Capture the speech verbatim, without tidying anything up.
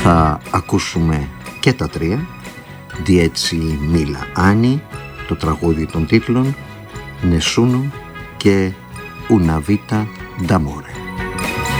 Θα ακούσουμε και τα τρία, Dieci Mila Anni, το τραγούδι των τίτλων, Nessuno και Una Vita d'Amore.